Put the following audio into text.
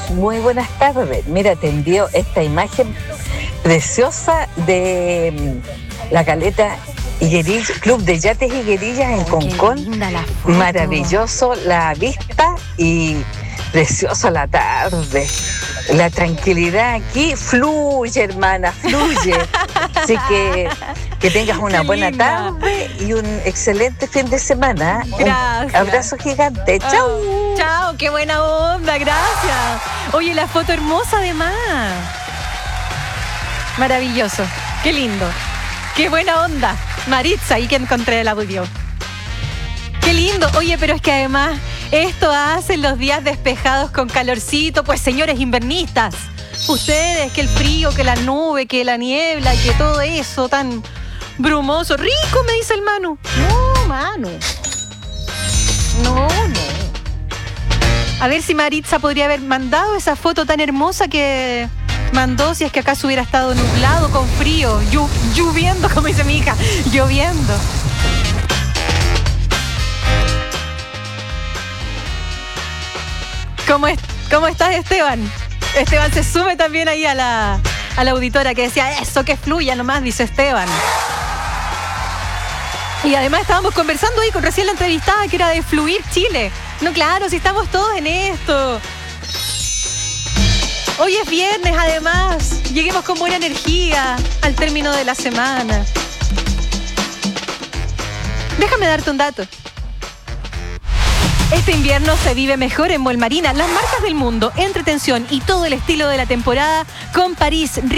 Muy buenas tardes. Mira, te envío esta imagen preciosa de la caleta Higuerilla, Club de Yates Higuerillas en Concón. Linda la foto. Maravilloso la vista y precioso la tarde. La tranquilidad aquí fluye, hermana, fluye. Así que tengas una buena tarde y un excelente fin de semana. Gracias. Un abrazo gigante. Chau. Chao, qué buena onda, gracias. Oye, la foto hermosa además. Maravilloso, qué lindo. Qué buena onda. Maritza, ahí que encontré el audio. Qué lindo. Oye, pero es que además esto hacen los días despejados con calorcito. Pues señores invernistas, ustedes, que el frío, que la nube, que la niebla, que todo eso tan brumoso. Rico, me dice el Manu. No, Manu. No. A ver si Maritza podría haber mandado esa foto tan hermosa que mandó, si es que acaso hubiera estado nublado, con frío, lloviendo, como dice mi hija, lloviendo. ¿Cómo estás, Esteban? Esteban se sube también ahí a la auditora que decía, eso, que fluya nomás, dice Esteban. Y además estábamos conversando ahí con recién la entrevistada que era de Fluir Chile. No, claro, si estamos todos en esto. Hoy es viernes, además. Lleguemos con buena energía al término de la semana. Déjame darte un dato. Este invierno se vive mejor en Molmarina. Las marcas del mundo, entretención y todo el estilo de la temporada con París.